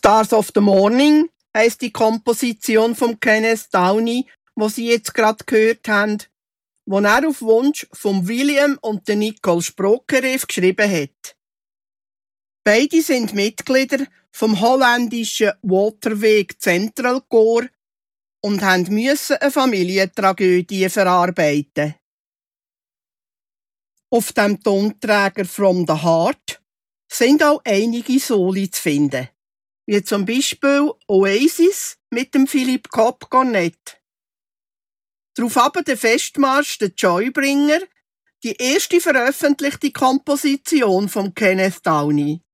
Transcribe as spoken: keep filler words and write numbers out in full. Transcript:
Stars of the Morning heisst die Komposition von Kenneth Downey, die Sie jetzt gerade gehört haben, die er auf Wunsch von William und der Nicole Sprokerev geschrieben hat. Beide sind Mitglieder vom holländischen Waterweg Central Chor und haben müssen eine Familientragödie verarbeiten. Auf dem Tonträger From the Heart sind auch einige Soli zu finden, wie zum Beispiel Oasis mit dem Philipp Cobb Cornett. Darauf aber der Festmarsch der Joybringer, die erste veröffentlichte Komposition von Kenneth Downey.